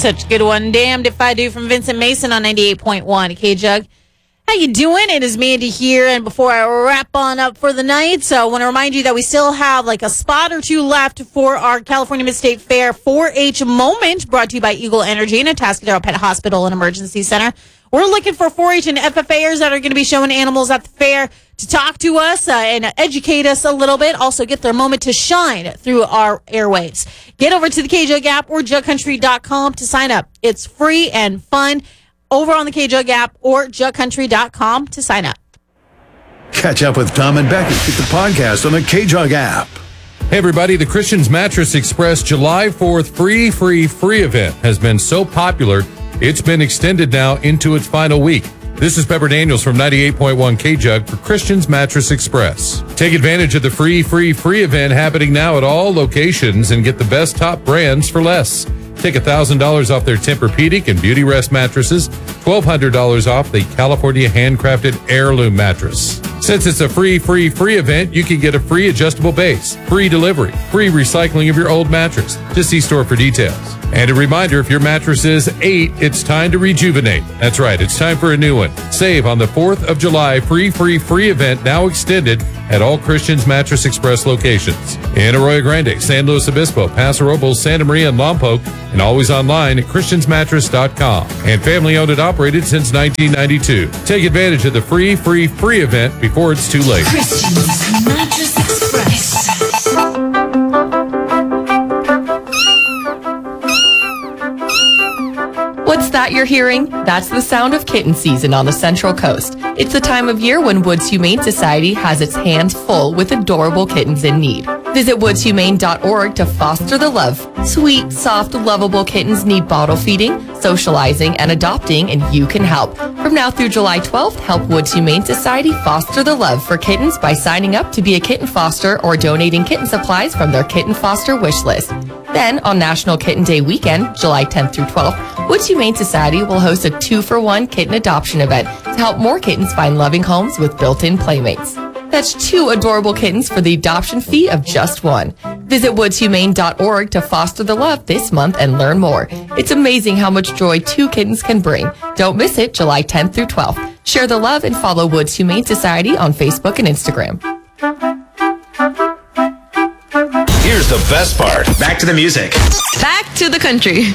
such a good one. Damned If I Do from Vincent Mason on 98.1 K-Jug. How you doing? It is Mandy here, and before I wrap on up for the night, so I want to remind you that we still have like a spot or two left for our California Mid-State Fair 4-H moment, brought to you by Eagle Energy and Atascadero Pet Hospital and Emergency Center. We're looking for 4-H and FFAers that are going to be showing animals at the fair to talk to us and educate us a little bit. Also get their moment to shine through our airwaves. Get over to the KJug app or jugcountry.com to sign up. It's free and fun. Over on the KJug app or jugcountry.com to sign up. Catch up with Tom and Becky with the podcast on the KJug app. Hey everybody, the Christian's Mattress Express July 4th free event has been so popular, it's been extended now into its final week. This is Pepper Daniels from 98.1 KJug for Christian's Mattress Express. Take advantage of the free event happening now at all locations and get the best top brands for less. Take $1,000 off their Tempur-Pedic and Beauty Rest mattresses, $1,200 off the California handcrafted heirloom mattress. Since it's a free event, you can get a free adjustable base, free delivery, free recycling of your old mattress. Just see store for details. And a reminder, if your mattress is 8, it's time to rejuvenate. That's right, it's time for a new one. Save on the 4th of July free event now extended at all Christian's Mattress Express locations. In Arroyo Grande, San Luis Obispo, Paso Robles, Santa Maria, and Lompoc, and always online at christiansmattress.com. And family owned and operated since 1992. Take advantage of the free event before it's too late. Christian's Mattress Express. What's that you're hearing? That's the sound of kitten season on the Central Coast. It's the time of year when Woods Humane Society has its hands full with adorable kittens in need. Visit woodshumane.org to foster the love. Sweet, soft, lovable kittens need bottle feeding, socializing, and adopting, and you can help. From now through July 12th, help Woods Humane Society foster the love for kittens by signing up to be a kitten foster or donating kitten supplies from their kitten foster wish list. Then, on National Kitten Day weekend, July 10th through 12th, Woods Humane Society will host a 2-for-1 kitten adoption event to help more kittens find loving homes with built-in playmates. That's 2 adorable kittens for the adoption fee of just 1. Visit woodshumane.org to foster the love this month and learn more. It's amazing how much joy 2 kittens can bring. Don't miss it, July 10th through 12th. Share the love and follow Woods Humane Society on Facebook and Instagram. Here's the best part. Back to the music. Back to the country.